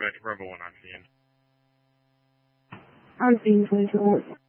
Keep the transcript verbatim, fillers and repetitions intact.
Dispatch Bravo one on scene. On scene, twenty-two.